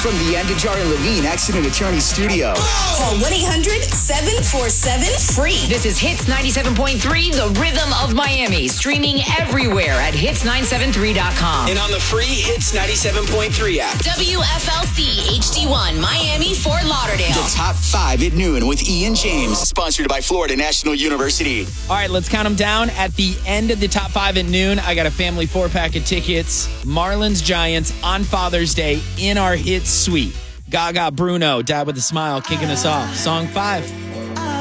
From the Andajar and Levine Accident Attorney Studio. Call 1-800-747-FREE. This is Hits 97.3, the rhythm of Miami. Streaming everywhere at hits973.com. And on the free Hits 97.3 app. WFLC HD1 Miami Fort Lauderdale. The Top 5 at noon with Ian James. Sponsored by Florida National University. All right, let's count them down. At the end of the Top 5 at noon, I got a family 4-pack of tickets. Marlins Giants on Father's Day in our Hits suite. Gaga Bruno, Dad with a Smile, kicking us off. Song 5.